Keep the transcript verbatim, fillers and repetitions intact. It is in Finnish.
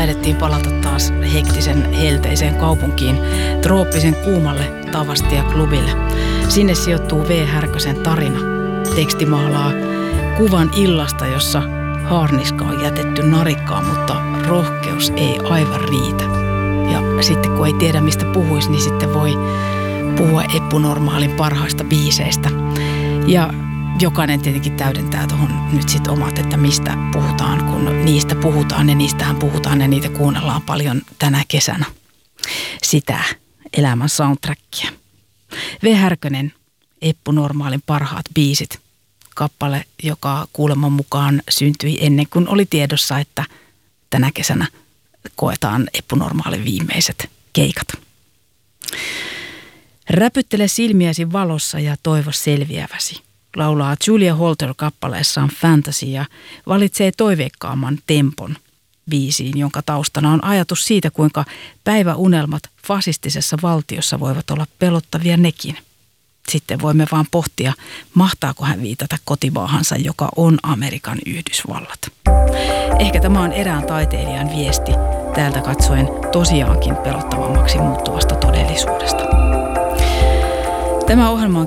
taidettiin palata taas hektisen helteiseen kaupunkiin, trooppisen kuumalle Tavastia-klubille. Sinne sijoittuu V. Härkösen tarina. Teksti maalaa kuvan illasta, jossa haarniska on jätetty narikkaan, mutta rohkeus ei aivan riitä. Ja sitten kun ei tiedä mistä puhuisi, niin sitten voi puhua Eppu Normaalin parhaista biiseistä. Ja jokainen tietenkin täydentää tuohon nyt sitten omat, että mistä puhutaan, kun niistä puhutaan ja niistähän puhutaan ja niitä kuunnellaan paljon tänä kesänä. Sitä elämän soundtrackia. V. Härkönen, Eppu Normaalin parhaat biisit. Kappale, joka kuuleman mukaan syntyi ennen kuin oli tiedossa, että tänä kesänä koetaan Eppu Normaalin viimeiset keikat. Räpyttele silmiäsi valossa ja toivo selviäväsi, laulaa Julia Holter kappaleessaan Fantasy ja valitsee toiveikkaamman tempon biisiin, jonka taustana on ajatus siitä, kuinka päiväunelmat fasistisessa valtiossa voivat olla pelottavia nekin. Sitten voimme vaan pohtia, mahtaako hän viitata kotimaahansa, joka on Amerikan Yhdysvallat. Ehkä tämä on erään taiteilijan viesti täältä katsoen tosiaankin pelottavammaksi muuttuvasta todellisuudesta. Tämä ohjelma on